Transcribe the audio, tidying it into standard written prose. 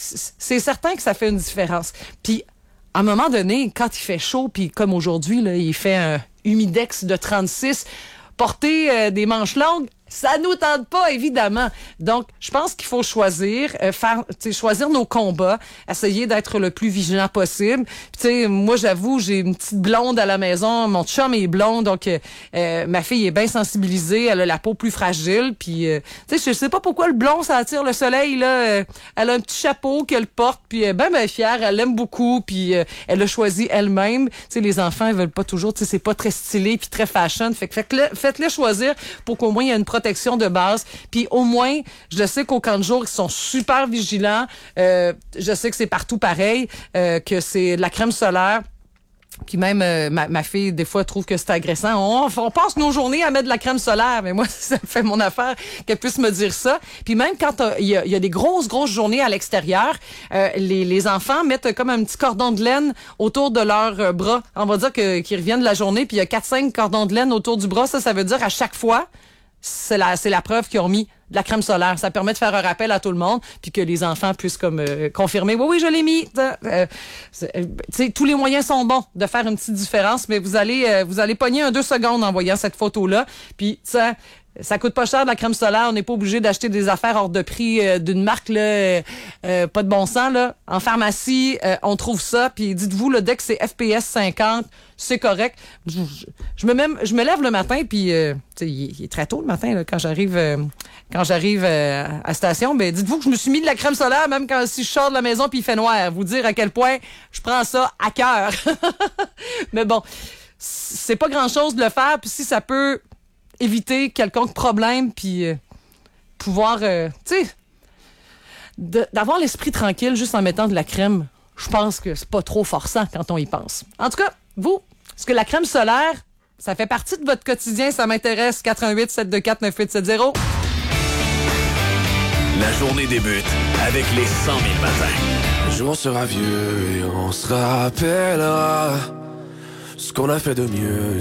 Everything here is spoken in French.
c'est certain que ça fait une différence. Puis, à un moment donné, quand il fait chaud, puis comme aujourd'hui, là, il fait un humidex de 36, porter des manches longues, ça nous tente pas, évidemment. Donc, je pense qu'il faut choisir, choisir nos combats, essayer d'être le plus vigilant possible. Puis, moi, j'avoue, j'ai une petite blonde à la maison, mon chum est blond, donc ma fille est bien sensibilisée, elle a la peau plus fragile. Puis, je sais pas pourquoi le blond, ça attire le soleil, là. Elle a un petit chapeau qu'elle porte, puis ben fière, elle l'aime beaucoup, puis elle a choisi elle-même. Les enfants, ils veulent pas toujours, c'est pas très stylé puis très fashion. Faites-les choisir pour qu'au moins il y ait une protection de base. Puis au moins, je sais qu'au camp de jour, ils sont super vigilants. Je sais que c'est partout pareil, que c'est de la crème solaire. Puis même, ma fille, des fois, trouve que c'est agressant. On passe nos journées à mettre de la crème solaire. Mais moi, ça me fait mon affaire qu'elle puisse me dire ça. Puis même quand il y a des grosses journées à l'extérieur, les enfants mettent comme un petit cordon de laine autour de leurs bras. On va dire qu'ils reviennent de la journée, puis il y a 4-5 cordons de laine autour du bras. Ça veut dire à chaque fois, c'est la preuve qu'ils ont mis de la crème solaire. Ça permet de faire un rappel à tout le monde, puis que les enfants puissent comme confirmer. Oui, je l'ai mis. Tous les moyens sont bons de faire une petite différence, mais vous allez pogner 2 secondes en voyant cette photo-là. Puis ça coûte pas cher de la crème solaire. On n'est pas obligé d'acheter des affaires hors de prix d'une marque là, pas de bon sens là. En pharmacie, on trouve ça. Puis dites-vous là, dès que c'est FPS 50, c'est correct. Je me lève le matin, puis il est très tôt le matin là, quand j'arrive à la station. Ben dites-vous que je me suis mis de la crème solaire même si je sors de la maison puis il fait noir. Vous dire à quel point je prends ça à cœur. Mais bon, c'est pas grand-chose de le faire. Puis si ça peut éviter quelconque problème, puis pouvoir, d'avoir l'esprit tranquille juste en mettant de la crème, je pense que c'est pas trop forçant quand on y pense. En tout cas, vous, est-ce que la crème solaire, ça fait partie de votre quotidien? Ça m'intéresse. 88-724-9870. La journée débute avec les 100 000 matins. Le jour sera vieux et on se rappellera ce qu'on a fait de mieux.